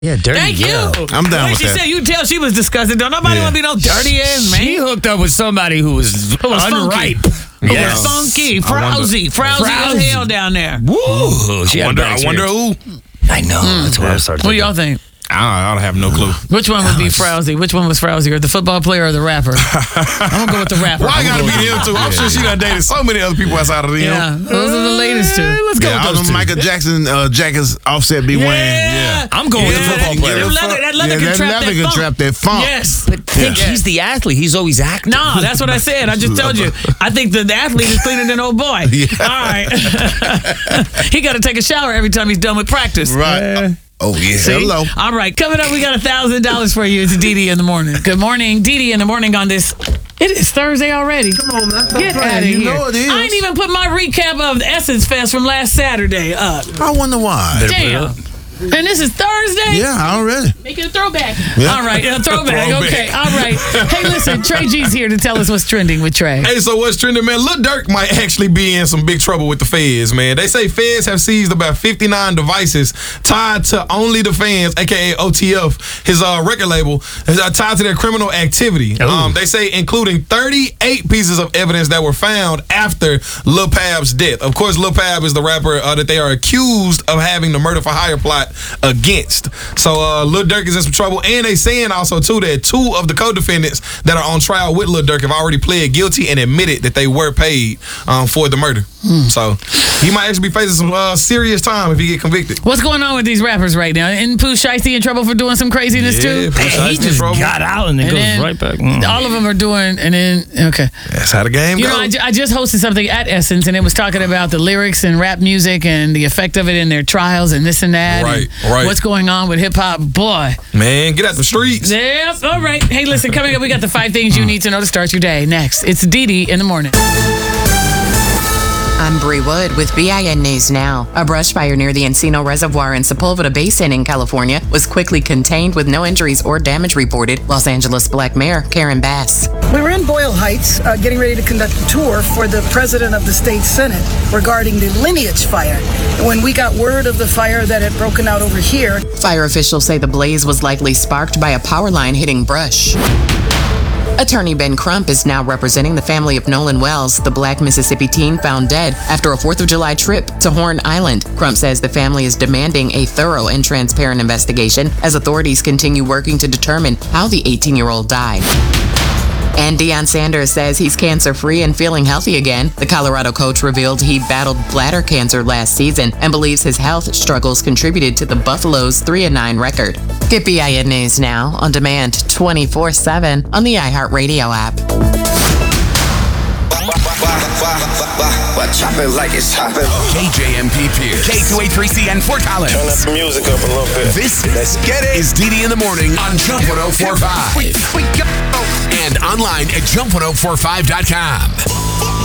Yeah, dirty. Thank you. I'm down with she that. said, you can tell she was disgusted. Don't nobody want to be no dirty ass man. She hooked up with somebody who was unripe. Who Yes. was funky, frowsy as hell down there. Woo! She had a bad I wonder who. I know. That's what I started What do thinking. y'all think? I don't have no clue. Which one would be frowsy? Which one was frowsier, the football player or the rapper? I'm gonna go with the rapper. Why I gotta be him too? I'm sure she done dated so many other people outside of them. Yeah, those are the latest two. Let's go Yeah, with all those them two. Michael Jackson jackets Offset be wearing. Yeah. I'm going with the football player. That leather can that trap leather that can funk. trap that funk. Yes. But Pink, he's the athlete. He's always active. No, that's what I said. I just told you. I think the athlete is cleaner than old boy. Yeah. All right. He got to take a shower every time he's done with practice. Right. Oh, yeah. See? Hello. All right. Coming up, we got $1,000 for you. It's Dee in the morning. Good morning. Dee in the morning on this. It is Thursday already. Come on, man. Get out of here. You know it is. I ain't even put my recap of the Essence Fest from last Saturday up. I wonder why. Damn. And this is Thursday? Yeah, already. Make it a throwback. Yeah. All right, a throwback. Okay, all right. Hey, listen, Trey G's here to tell us what's trending with Trey. Hey, so what's trending, man? Lil Durk might actually be in some big trouble with the feds, man. They say feds have seized about 59 devices tied to Only the Fans, aka OTF, his record label, tied to their criminal activity. They say including 38 pieces of evidence that were found after Lil Pab's death. Of course, Lil Pab is the rapper that they are accused of having the murder for hire plot against. So Lil Durk is in some trouble, and they saying also too that 2 of the co-defendants that are on trial with Lil Durk have already pled guilty and admitted that they were paid for the murder. So he might actually be facing some serious time if he get convicted. What's going on with these rappers right now? Isn't Pooh Shiesty in trouble for doing some craziness too? He just got out and then And goes then right back. All of them are doing, and then, okay. That's how the game You goes. know, I just hosted something at Essence, and it was talking about the lyrics and rap music and the effect of it in their trials and this and that. Right, and right. What's going on with hip hop? Boy. Man, get out the streets. Yep. All right. Hey, listen, coming up, we got the 5 things you need to know to start your day. Next, it's Dee in the morning. I'm Bree Wood with BIN News Now. A brush fire near the Encino Reservoir in Sepulveda Basin in California was quickly contained with no injuries or damage reported. Los Angeles Black Mayor Karen Bass. We were in Boyle Heights getting ready to conduct a tour for the president of the state senate regarding the Lineage fire. When we got word of the fire that had broken out over here. Fire officials say the blaze was likely sparked by a power line hitting brush. Attorney Ben Crump is now representing the family of Nolan Wells, the Black Mississippi teen found dead after a 4th of July trip to Horn Island. Crump says the family is demanding a thorough and transparent investigation as authorities continue working to determine how the 18-year-old died. And Deion Sanders says he's cancer-free and feeling healthy again. The Colorado coach revealed he battled bladder cancer last season and believes his health struggles contributed to the Buffalo's 3-9 record. Get BIN News Now on demand 24/7 on the iHeartRadio app. Chop it like it's chopping. KJMP Pierce. K283CN Fort Collins. Turn up the music up a little bit. This Let's get it. is Dee in the morning on Jump 1045. And online at jump1045.com.